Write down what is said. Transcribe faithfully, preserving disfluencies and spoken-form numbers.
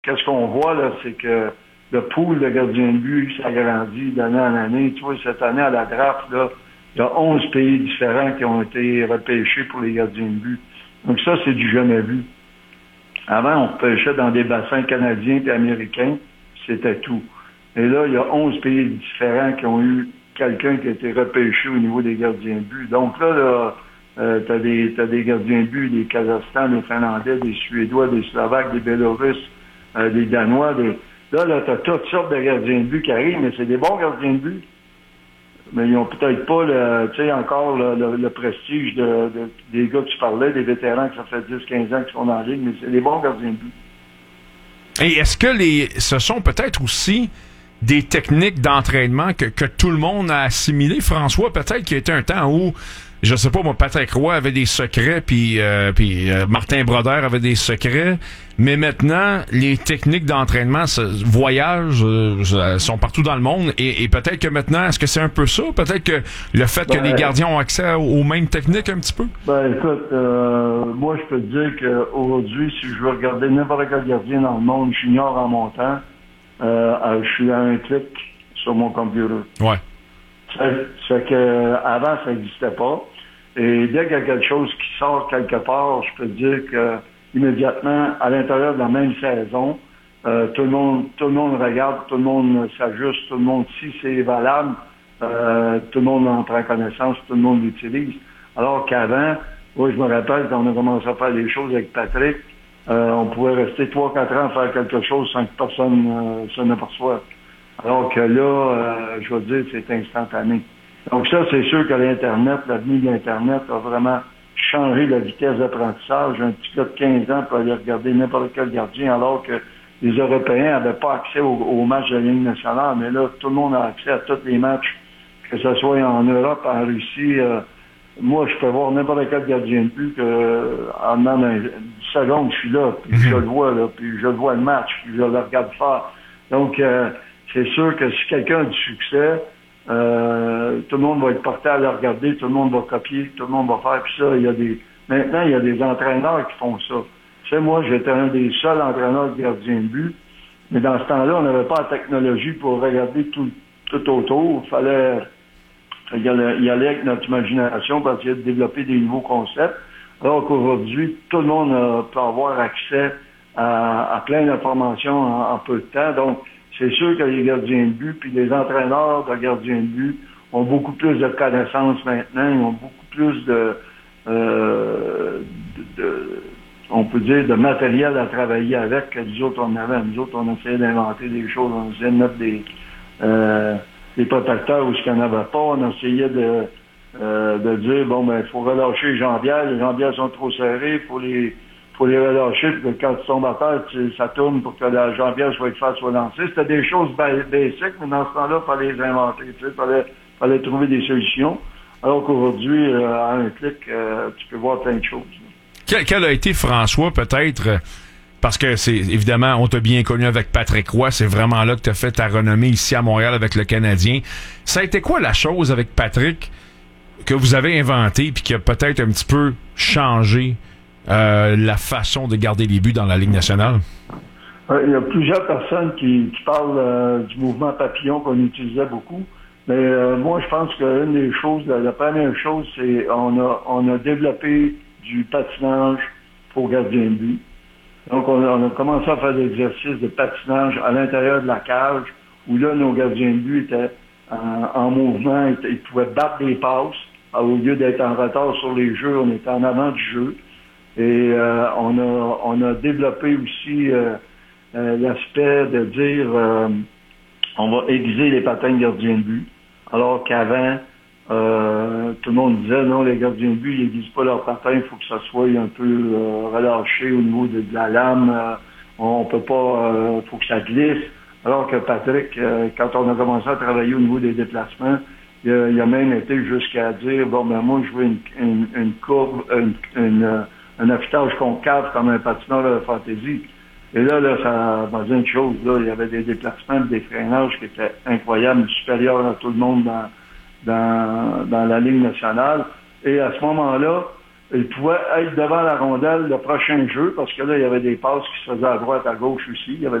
qu'est-ce qu'on voit, là, c'est que le pool de gardiens de but s'agrandit d'année en année. Tu vois, cette année, à la draft, là, il y a onze pays différents qui ont été repêchés pour les gardiens de but. Donc ça, c'est du jamais vu. Avant, on repêchait dans des bassins canadiens et américains, c'était tout. Et là, il y a onze pays différents qui ont eu quelqu'un qui a été repêché au niveau des gardiens de but. Donc là, là euh, t'as des, t'as des gardiens de but, des Kazakhstans, des Finlandais, des Suédois, des Slovaques, des Bélorusses, euh, des Danois, des... Là, là, t'as toutes sortes de gardiens de but qui arrivent, mais c'est des bons gardiens de but. Mais ils ont peut-être pas le, tu sais, encore le, le, le prestige de, de, des gars que tu parlais, des vétérans que ça fait dix quinze ans qu'ils sont dans la ligue, mais c'est des bons gardiens de but. Et est-ce que les, ce sont peut-être aussi des techniques d'entraînement que, que tout le monde a assimilées? François, peut-être qu'il y a été un temps où, je sais pas, moi, Patrick Roy avait des secrets, puis euh, puis euh, Martin Brodeur avait des secrets, mais maintenant, les techniques d'entraînement ce, voyagent, euh, sont partout dans le monde, et, et peut-être que maintenant, est-ce que c'est un peu ça? Peut-être que le fait ben, que les gardiens ont accès aux mêmes techniques un petit peu? Ben écoute, euh, moi je peux te dire qu'aujourd'hui, si je veux regarder n'importe quel gardien dans le monde, j'ignore en montant, euh, je suis à un clic sur mon computer. Ouais. Ça fait que avant ça n'existait pas. Et dès qu'il y a quelque chose qui sort quelque part, je peux te dire que immédiatement, à l'intérieur de la même saison, euh, tout le monde, tout le monde regarde, tout le monde s'ajuste, tout le monde, si c'est valable, euh, tout le monde en prend connaissance, tout le monde l'utilise. Alors qu'avant, moi je me rappelle quand on a commencé à faire des choses avec Patrick, euh, on pouvait rester trois quatre ans à faire quelque chose sans que personne euh, s'en aperçoive. Alors que là, euh, je veux dire, c'est instantané. Donc ça, c'est sûr que l'Internet, l'avenue de l'Internet a vraiment changé la vitesse d'apprentissage. Un petit gars de quinze ans peut aller regarder n'importe quel gardien, alors que les Européens n'avaient pas accès aux, aux matchs de la Ligue nationale. Mais là, tout le monde a accès à tous les matchs, que ce soit en Europe, en Russie. Euh, moi, je peux voir n'importe quel gardien de but que, en dix secondes, je suis là, puis je le vois, là, puis je le vois le match, puis je le regarde faire. Donc, euh, c'est sûr que si quelqu'un a du succès, euh, tout le monde va être porté à le regarder, tout le monde va copier, tout le monde va faire, puis ça, il y a des... Maintenant, il y a des entraîneurs qui font ça. Tu sais, moi, j'étais un des seuls entraîneurs de gardiens de but, mais dans ce temps-là, on n'avait pas la technologie pour regarder tout, tout autour. Il fallait y aller, y aller avec notre imagination pour essayer de développer des nouveaux concepts. Alors qu'aujourd'hui, tout le monde euh, peut avoir accès à, à plein d'informations en, en peu de temps. Donc, c'est sûr que les gardiens de but, puis les entraîneurs de gardiens de but ont beaucoup plus de connaissances maintenant, ils ont beaucoup plus de, euh, de, de on peut dire, de matériel à travailler avec que nous autres, on avait. Nous autres, on essayait d'inventer des choses, on essayait de mettre des, euh, des protecteurs où ce qu'il n'y en avait pas, on essayait de, euh, de dire, bon, ben, il faut relâcher les jambières, les jambières sont trop serrées, il faut les, faut les relâcher, puis que quand tu tombes à terre, tu, ça tourne pour que la jambière soit face soit lancée. C'était des choses basiques, mais dans ce temps-là, il fallait les inventer, tu sais, fallait, fallait trouver des solutions. Alors qu'aujourd'hui, euh, à un clic, euh, tu peux voir plein de choses. Quel, quel a été, François, peut-être, parce que c'est évidemment, on t'a bien connu avec Patrick Roy, c'est vraiment là que tu as fait ta renommée ici à Montréal avec le Canadien. Ça a été quoi la chose avec Patrick que vous avez inventé puis qui a peut-être un petit peu changé euh, la façon de garder les buts dans la Ligue nationale? Euh, il y a plusieurs personnes qui, qui parlent euh, du mouvement papillon qu'on utilisait beaucoup. Mais euh, moi, je pense qu'une des choses, la, la première chose, c'est on a on a développé du patinage pour gardien de but. Donc, on a, on a commencé à faire des exercices de patinage à l'intérieur de la cage, où là, nos gardiens de but étaient en, en mouvement, ils, ils pouvaient battre des passes. Au lieu d'être en retard sur les jeux, on était en avant du jeu. Et euh, on a on a développé aussi euh, euh, l'aspect de dire euh, on va aiguiser les patins de gardien de but. Alors qu'avant, Euh, tout le monde disait, non, les gardiens de but, ils n'aiguisent pas leur patin, il faut que ça soit un peu euh, relâché au niveau de, de la lame, euh, on peut pas, il euh, faut que ça glisse. Alors que Patrick, euh, quand on a commencé à travailler au niveau des déplacements, il a, il a même été jusqu'à dire, bon, ben moi, je veux une, une, une courbe, une, une, euh, un affûtage concave comme un patineur de fantaisie. Et là, là, ça m'a dit une chose, là, il y avait des déplacements, des freinages qui étaient incroyables, supérieurs à tout le monde dans Dans, dans la Ligue nationale. Et à ce moment-là, il pouvait être devant la rondelle le prochain jeu, parce que là, il y avait des passes qui se faisaient à droite, à gauche aussi. Il y avait